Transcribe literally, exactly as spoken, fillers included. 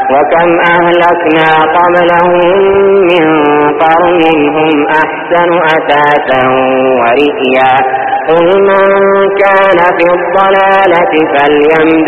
وكم أهلكنا قبلهم من قرن هم أحسن أثاثا ورئيا قل من كان في الضلالة فليمدد